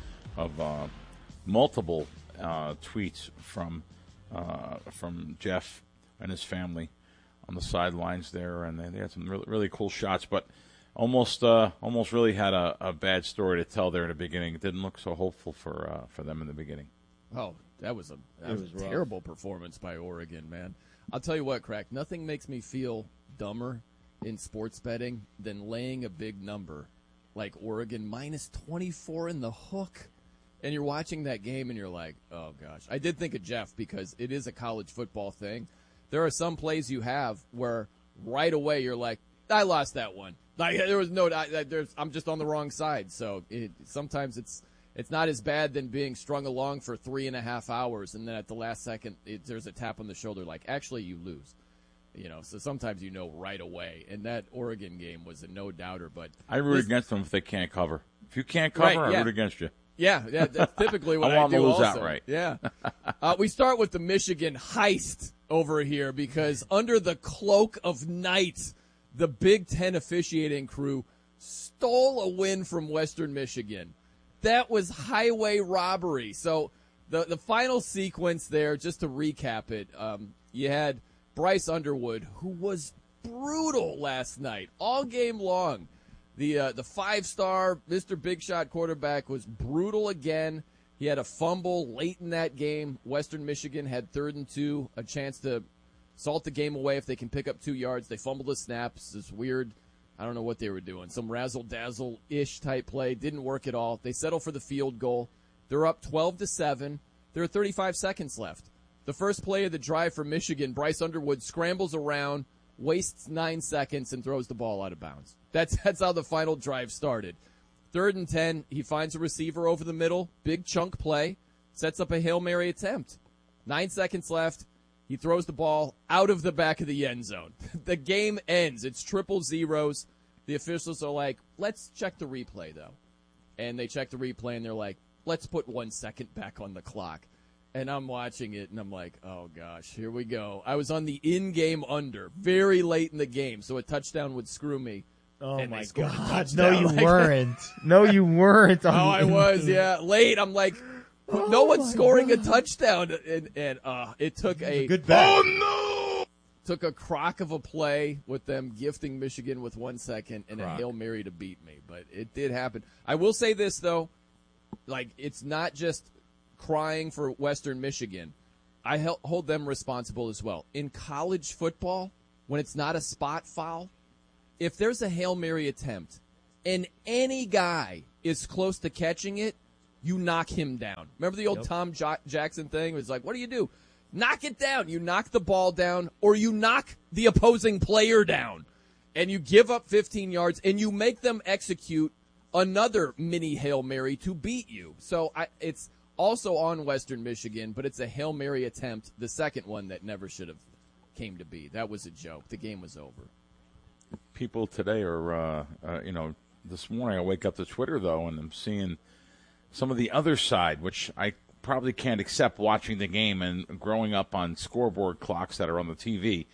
of uh, multiple uh, tweets from uh, from Jeff and his family on the sidelines there. And they, they had some really, really cool shots. But Almost, uh, almost really had a, a bad story to tell there in the beginning. It didn't look so hopeful for uh, for them in the beginning. Oh, that was a that was, was a terrible performance by Oregon, man. I'll tell you what, Crack. Nothing makes me feel dumber in sports betting than laying a big number like Oregon minus twenty-four in the hook, and you're watching that game and you're like, oh gosh. I did think of Jeff because it is a college football thing. There are some plays you have where right away you're like, I lost that one. Like there was no, I, there's, I'm just on the wrong side. So it, sometimes it's it's not as bad than being strung along for three and a half hours, and then at the last second it, there's a tap on the shoulder, like actually you lose. You know, so sometimes you know right away. And that Oregon game was a no doubter. But I root this, against them if they can't cover. If you can't cover, right, yeah. I root against you. Yeah, yeah, that's typically what I, I, want do. to lose also. outright. Yeah, uh, we start with the Michigan heist over here because under the cloak of night, the Big Ten officiating crew stole a win from Western Michigan. That was highway robbery. So the the final sequence there, just to recap it, um, you had Bryce Underwood, who was brutal last night, all game long. The uh, the five-star Mister Big Shot quarterback was brutal again. He had a fumble late in that game. Western Michigan had third and two, a chance to salt the game away if they can pick up two yards. They fumbled the snaps. This weird, I don't know what they were doing. Some razzle-dazzle-ish type play. Didn't work at all. They settle for the field goal. They're up twelve to seven. There are thirty-five seconds left. The first play of the drive for Michigan, Bryce Underwood scrambles around, wastes nine seconds, and throws the ball out of bounds. That's, that's how the final drive started. Third and ten, he finds a receiver over the middle. Big chunk play. Sets up a Hail Mary attempt. Nine seconds left. He throws the ball out of the back of the end zone. The game ends. It's triple zeros. The officials are like, let's check the replay, though. And they check the replay, and they're like, let's put one second back on the clock. And I'm watching it, and I'm like, oh, gosh, here we go. I was on the in-game under very late in the game, so a touchdown would screw me. Oh, and my they scored a God. touchdown. No, you Like- weren't. No, you weren't. Oh, I was, yeah. Late, I'm like, no one's scoring a touchdown. And, and uh, it took a, good bet. oh, no! took a crock of a play with them gifting Michigan with one second and Crock. a Hail Mary to beat me. But it did happen. I will say this, though. Like, it's not just crying for Western Michigan. I hel- hold them responsible as well. In college football, when it's not a spot foul, if there's a Hail Mary attempt and any guy is close to catching it, you knock him down. Remember the old Yep. Tom jo- Jackson thing? It was like, what do you do? Knock it down. You knock the ball down, or you knock the opposing player down, and you give up fifteen yards, and you make them execute another mini Hail Mary to beat you. So I, it's also on Western Michigan, but it's a Hail Mary attempt, the second one that never should have came to be. That was a joke. The game was over. People today are, uh, uh, you know, this morning I wake up to Twitter, though, and I'm seeing some of the other side, which I probably can't accept watching the game and growing up on scoreboard clocks that are on the T V.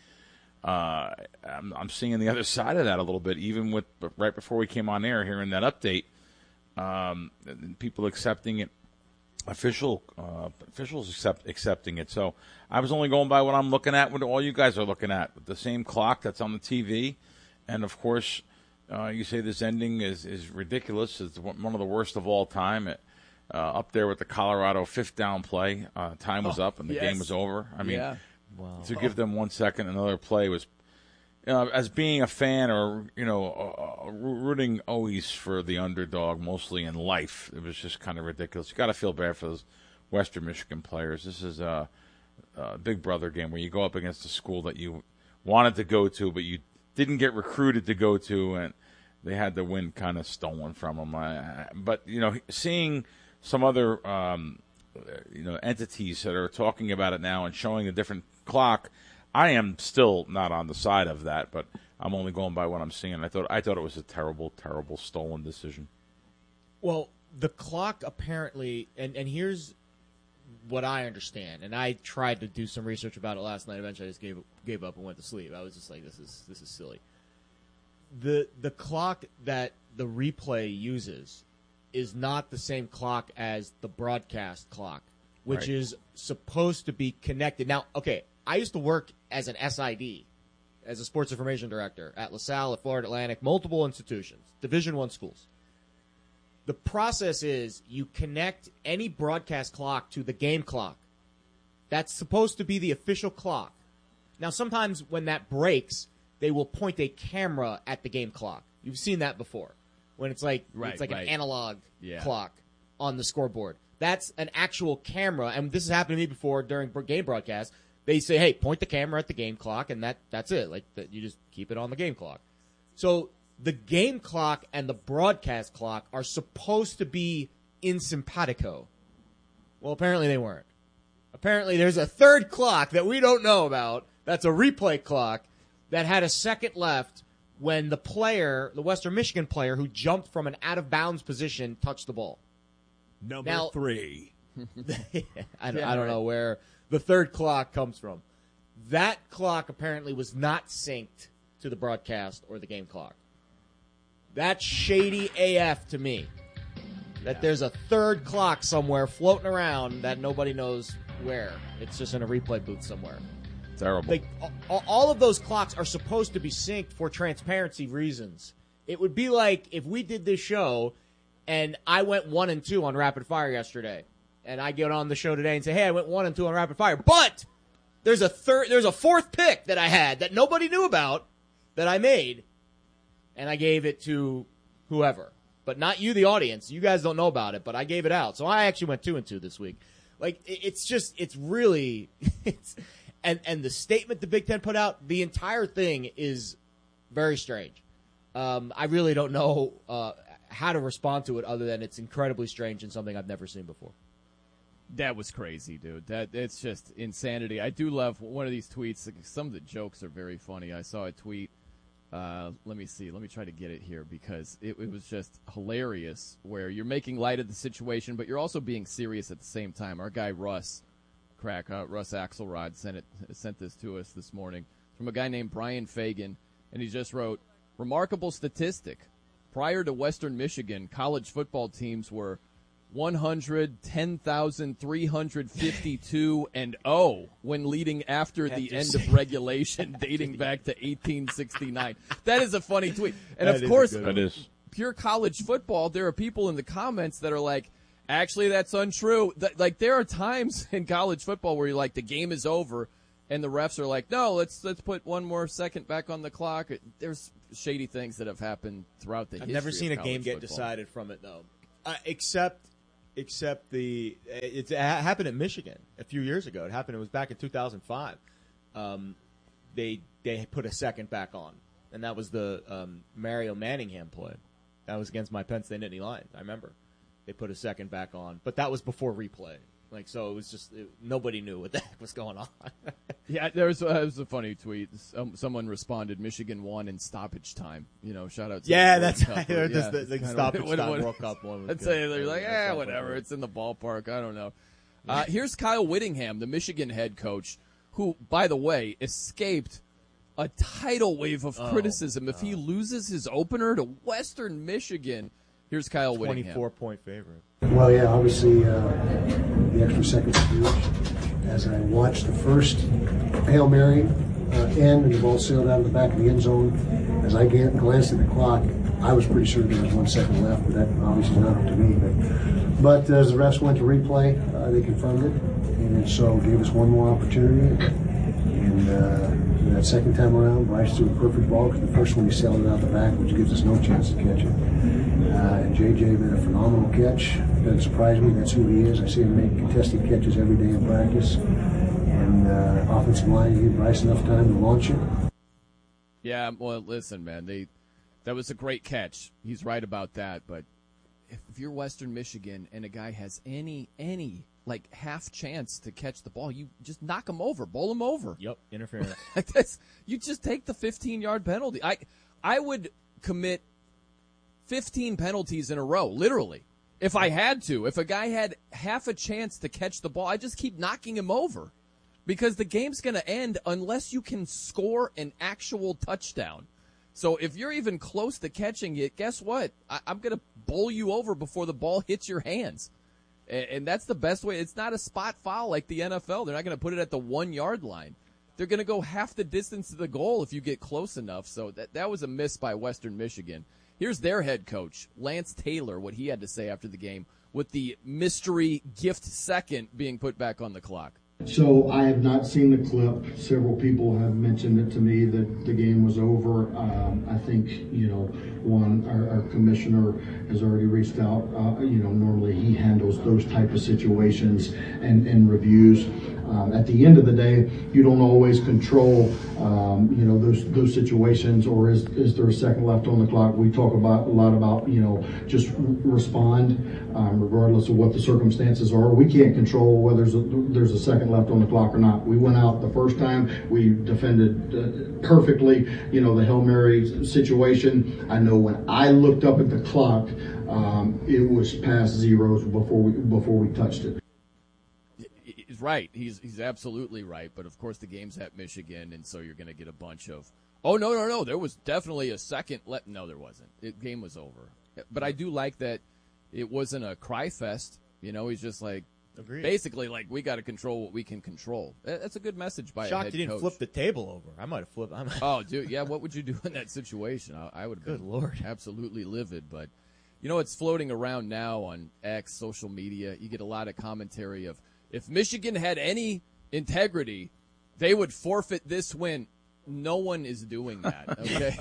Uh, I'm, I'm seeing the other side of that a little bit, even with right before we came on air, hearing that update, um, people accepting it, official uh, officials accept, accepting it. So I was only going by what I'm looking at, what all you guys are looking at, the same clock that's on the T V. And, of course, uh, you say this ending is, is ridiculous. It's one of the worst of all time. It, uh, up there with the Colorado fifth down play. Uh, time was Oh, up and the yes. game was over. I mean, Yeah. Wow. to give them one second, another play was, you know, as being a fan or, you know, uh, rooting always for the underdog, mostly in life, it was just kind of ridiculous. You got to feel bad for those Western Michigan players. This is a, a Big Brother game where you go up against a school that you wanted to go to, but you didn't get recruited to go to, and they had the win kind of stolen from them. I, but, you know, seeing some other, um, you know, entities that are talking about it now and showing a different clock, I am still not on the side of that, but I'm only going by what I'm seeing. I thought I thought it was a terrible, terrible stolen decision. Well, the clock apparently, and, and here's what I understand, and I tried to do some research about it last night. Eventually, I just gave gave up and went to sleep. I was just like, "This is this is silly." the The clock that the replay uses is not the same clock as the broadcast clock, which Right. is supposed to be connected. Now, okay, I used to work as an S I D, as a sports information director at LaSalle, at Florida Atlantic, multiple institutions, Division One schools. The process is you connect any broadcast clock to the game clock. That's supposed to be the official clock. Now, sometimes when that breaks, they will point a camera at the game clock. You've seen that before, when it's like Right, it's like right. an analog Yeah. clock on the scoreboard. That's an actual camera, and this has happened to me before during br- game broadcasts. They say, "Hey, point the camera at the game clock," and that that's it. Like that, you just keep it on the game clock. So the game clock and the broadcast clock are supposed to be in simpatico. Well, apparently they weren't. Apparently there's a third clock that we don't know about. That's a replay clock that had a second left when the player, the Western Michigan player who jumped from an out of bounds position, touched the ball. Number Now- three. I, don't, Yeah, I don't right. know where the third clock comes from. That clock apparently was not synced to the broadcast or the game clock. That's shady A F to me. That there's a third clock somewhere floating around that nobody knows where. It's just in a replay booth somewhere. Terrible. Like, a- all of those clocks are supposed to be synced for transparency reasons. It would be like if we did this show and I went one and two on Rapid Fire yesterday, and I get on the show today and say, "Hey, I went one and two on Rapid Fire," but there's a third, there's a fourth pick that I had that nobody knew about that I made, and I gave it to whoever, but not you, the audience. You guys don't know about it, but I gave it out, so I actually went two and two this week. Like, it- it's just, it's really, it's, and and the statement the Big Ten put out, the entire thing is very strange. Um, I really don't know uh, how to respond to it other than it's incredibly strange and something I've never seen before. That was crazy, dude. That it's just insanity. I do love one of these tweets. like, Some of the jokes are very funny. I saw a tweet. Uh, let me see. Let me try to get it here because it, it was just hilarious. Where you're making light of the situation, but you're also being serious at the same time. Our guy Russ, crack uh, Russ Axelrod sent it sent this to us this morning from a guy named Brian Fagan, and he just wrote, "Remarkable statistic. Prior to Western Michigan, college football teams were one hundred, ten thousand three hundred fifty-two, and oh, when leading after the end of regulation dating back to eighteen sixty-nine. That is a funny tweet. And, That of is course, a good one. That is. pure college football, there are people in the comments that are like, actually, that's untrue. Th- like, there are times in college football where you're like, the game is over, and the refs are like, no, let's let's put one more second back on the clock. There's shady things that have happened throughout the I've history never seen of a game college get football. decided from it, though, uh, except except the it, it happened at Michigan a few years ago. It happened. It was back in two thousand five. Um, they they put a second back on, and that was the um, Mario Manningham play. That was against my Penn State Nittany Lions. I remember they put a second back on, but that was before replay. Like, so it was just it, nobody knew what the heck was going on. Yeah, there was, uh, there was a funny tweet. Some, someone responded, Michigan won in stoppage time. You know, shout out to Yeah, the World that's Cup. right. Yeah, Just the- it's the kinda stoppage what- time what- World Cup one was I'd good. say they're like, That's eh, not whatever. funny. It's in the ballpark. I don't know. Uh, here's Kyle Whittingham, the Michigan head coach, who, by the way, escaped a tidal wave of Oh, criticism if he loses his opener to Western Michigan. Here's Kyle Whittingham. twenty-four point favorite. Well, yeah, obviously uh, the extra seconds are huge. As I watched the first Hail Mary uh, end and the ball sailed out of the back of the end zone, as I ga- glanced at the clock, I was pretty sure there was one second left, but that obviously is not up to me. But, but as the refs went to replay, uh, they confirmed it, and so gave us one more opportunity. And uh, that second time around, Bryce threw a perfect ball because the first one he sailed it out the back, which gives us no chance to catch it. Uh, and J J made a phenomenal catch. Doesn't surprise me. That's who he is. I see him make contested catches every day in practice. And uh, offensive line gave Bryce enough time to launch it. Yeah, well, listen, man, they that was a great catch. He's right about that. But if, if you're Western Michigan and a guy has any any like half chance to catch the ball, you just knock him over, bowl him over. Yep, interference. That's, you just take the fifteen-yard penalty. I I would commit fifteen penalties in a row, literally, if I had to. If a guy had half a chance to catch the ball, I just keep knocking him over. Because the game's going to end unless you can score an actual touchdown. So if you're even close to catching it, guess what? I, I'm going to bowl you over before the ball hits your hands. And, and that's the best way. It's not a spot foul like the N F L. They're not going to put it at the one-yard line. They're going to go half the distance to the goal if you get close enough. So that, that was a miss by Western Michigan. Here's their head coach, Lance Taylor, what he had to say after the game with the mystery gift second being put back on the clock. So I have not seen the clip. Several people have mentioned it to me that the game was over. Um, I think, you know, one, our, our commissioner has already reached out. Uh, you know, normally he handles those type of situations and, and reviews. Um, at the end of the day, you don't always control, um, you know, those those situations. Or is is there a second left on the clock? We talk about a lot about, you know, just r- respond um, regardless of what the circumstances are. We can't control whether there's a, there's a second left on the clock or not. We went out the first time. We defended uh, perfectly. You know, the Hail Mary situation. I know when I looked up at the clock, um, it was past zeros before we before we touched it. He's right. He's he's absolutely right. But of course, the game's at Michigan, and so you're going to get a bunch of, oh no no no, there was definitely a second. Let no, there wasn't. The game was over. But I do like that it wasn't a cry fest. You know, he's just like, Agreed. basically like we got to control what we can control. That's a good message by a Shocked head he didn't coach. flip the table over. I might have flipped. I might. Oh, dude, yeah. What would you do in that situation? I, I would have been Good Lord. absolutely livid. But you know, it's floating around now on X, social media. You get a lot of commentary of, if Michigan had any integrity, they would forfeit this win. No one is doing that. Okay,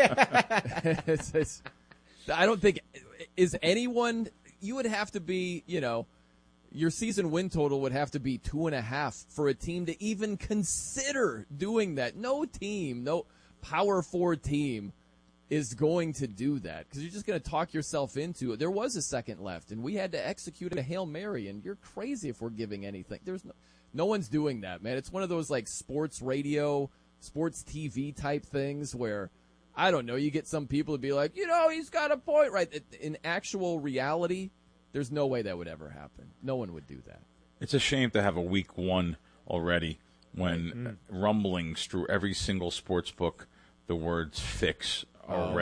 like, it's, it's, I don't think is anyone. You would have to be, you know, your season win total would have to be two and a half for a team to even consider doing that. No team, no Power Four team is going to do that because you're just going to talk yourself into it. There was a second left, and we had to execute a Hail Mary, and you're crazy if we're giving anything. There's no, no one's doing that, man. It's one of those like sports radio, sports T V type things where, I don't know, you get some people to be like, you know, he's got a point, right? In actual reality, there's no way that would ever happen. No one would do that. It's a shame to have a week one already when Mm. rumblings through every single sports book the words fix already. Oh.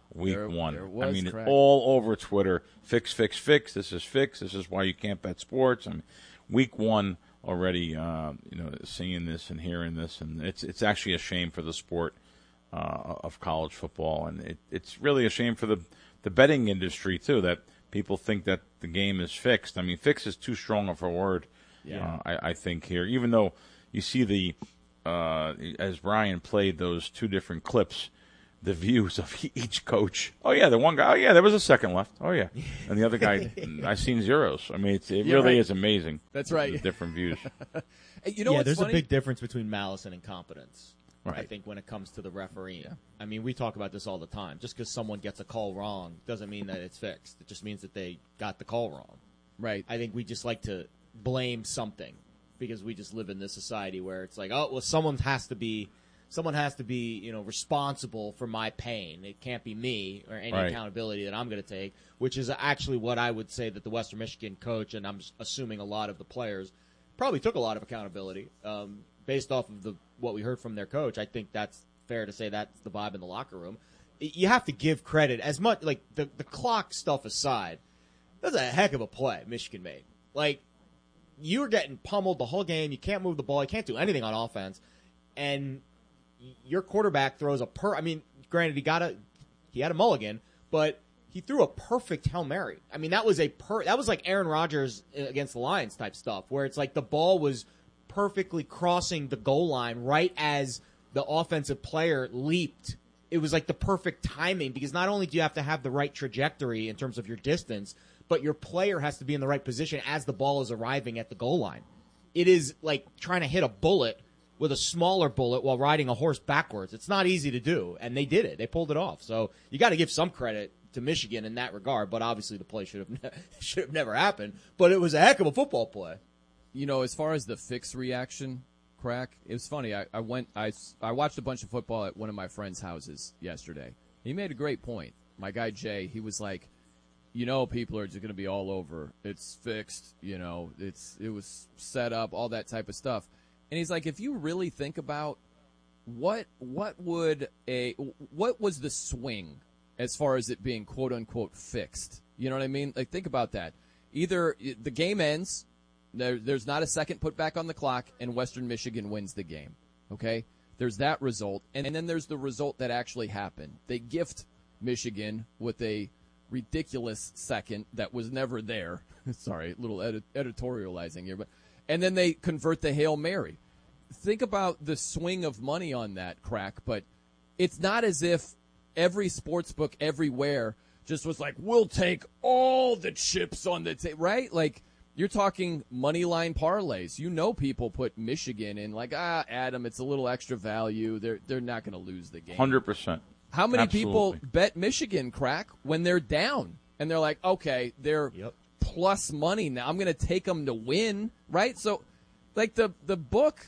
week there, one. There was I mean, crack. all over Twitter. Fix, fix, fix. This is fix. This is why you can't bet sports. I mean, week one already, uh, you know, seeing this and hearing this, and it's it's actually a shame for the sport uh, of college football, and it, it's really a shame for the the betting industry too, that people think that the game is fixed. I mean, fix is too strong of a word. Yeah. Uh, I, I think here, even though you see the uh, as Brian played those two different clips, the views of each coach. Oh yeah, the one guy. Oh yeah, there was a second left. Oh yeah, and the other guy. I seen zeros. I mean, it's, it Yeah, really right. is amazing. That's right. The different views. Hey, you know yeah, what's there's funny? a big difference between malice and incompetence. I Right. think when it comes to the refereeing. I mean, we talk about this all the time. Just because someone gets a call wrong doesn't mean that it's fixed. It just means that they got the call wrong. Right. I think we just like to blame something because we just live in this society where it's like, oh, well, someone has to be, someone has to be, you know, responsible for my pain. It can't be me or any Right. accountability that I'm going to take, which is actually what I would say that the Western Michigan coach, and I'm assuming a lot of the players, probably took a lot of accountability um, based off of the what we heard from their coach. I think that's fair to say that's the vibe in the locker room. You have to give credit as much, like the the clock stuff aside. That's a heck of a play Michigan made. Like, you were getting pummeled the whole game. You can't move the ball. You can't do anything on offense, and your quarterback throws a per. I mean, granted, he got a he had a mulligan, but he threw a perfect Hail Mary. I mean, that was a per. That was like Aaron Rodgers against the Lions type stuff, where it's like the ball was perfectly crossing the goal line right as the offensive player leaped. It was like the perfect timing, because not only do you have to have the right trajectory in terms of your distance, but your player has to be in the right position as the ball is arriving at the goal line. It is like trying to hit a bullet with a smaller bullet while riding a horse backwards. It's not easy to do, and they did it. They pulled it off. So you got to give some credit to Michigan in that regard, but obviously the play should have ne- should have never happened. But it was a heck of a football play. You know, as far as the fix reaction, crack, it was funny. I, I went, I, I watched a bunch of football at one of my friend's houses yesterday. He made a great point. My guy Jay, he was like, you know, people are just going to be all over. It's fixed. You know, it's it was set up, all that type of stuff. And he's like, if you really think about what what would a what was the swing as far as it being quote unquote fixed? You know what I mean? Like, think about that. Either the game ends. There, there's not a second put back on the clock, and Western Michigan wins the game. Okay? There's that result. And, and then there's the result that actually happened. They gift Michigan with a ridiculous second that was never there. Sorry, a little edit- editorializing here. but And then they convert the Hail Mary. Think about the swing of money on that, crack. But it's not as if every sports book everywhere just was like, we'll take all the chips on the table, right? Like, you're talking money line parlays. You know, people put Michigan in like, ah, Adam, it's a little extra value. They're they're not going to lose the game. one hundred percent. How many Absolutely. people bet Michigan, crack, when they're down? And they're like, okay, they're Yep. plus money now. I'm going to take them to win, right? So, like, the, the book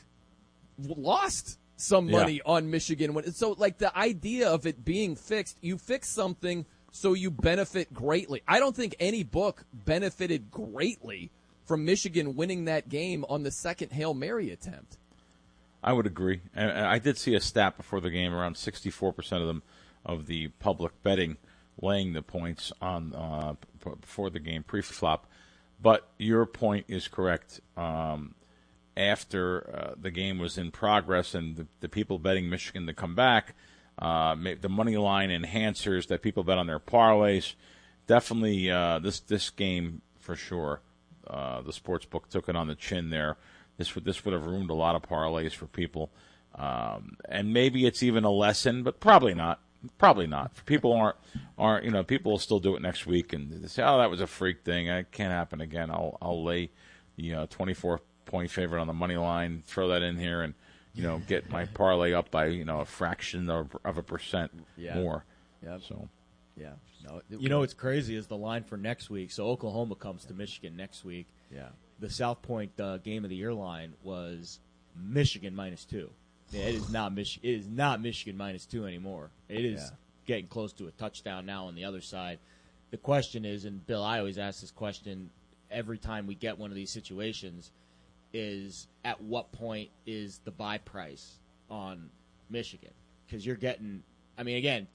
lost some Yeah. money on Michigan. When, so, like, the idea of it being fixed, you fix something so you benefit greatly. I don't think any book benefited greatly from Michigan winning that game on the second Hail Mary attempt. I would agree. And and I did see a stat before the game, around sixty-four percent of them, of the public betting, laying the points on uh, p- before the game, pre-flop. But your point is correct. Um, after uh, the game was in progress and the, the people betting Michigan to come back, uh, ma- the money line enhancers that people bet on their parlays, definitely uh, this this game for sure. Uh, the sports book took it on the chin there. This would this would have ruined a lot of parlays for people, um, and maybe it's even a lesson, but probably not. Probably not. People aren't aren't you know people will still do it next week and they say, oh, that was a freak thing. It can't happen again. I'll I'll lay the uh, twenty-four point favorite on the money line, throw that in here, and you know get my parlay up by you know a fraction of, of a percent Yeah. more. Yep. So Yeah. No, it- You know what's crazy is the line for next week. So Oklahoma comes to Michigan next week. Yeah. The South Point uh, Game of the Year line was Michigan minus two. Yeah, it is not Mich- It is not Michigan minus two anymore. It is Yeah. getting close to a touchdown now on the other side. The question is, and Bill, I always ask this question every time we get one of these situations, is at what point is the buy price on Michigan? Because you're getting, I mean, again,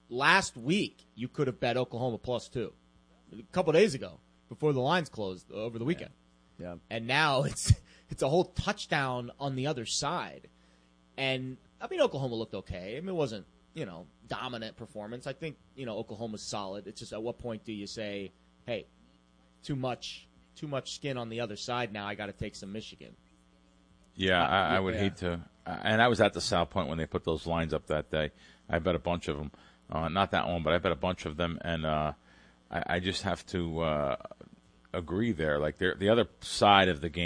last week you could have bet Oklahoma plus two. A couple days ago, before the lines closed over the weekend. Yeah. And now it's it's a whole touchdown on the other side. And, I mean, Oklahoma looked okay. I mean, it wasn't, you know, dominant performance. I think, you know, Oklahoma's solid. It's just at what point do you say, hey, too much too much skin on the other side now, I got to take some Michigan. Yeah, I, I would yeah. hate to. And I was at the South Point when they put those lines up that day. I bet a bunch of them. Uh, not that one, but I bet a bunch of them. And uh, I, I just have to uh, agree there. Like, the other side of the game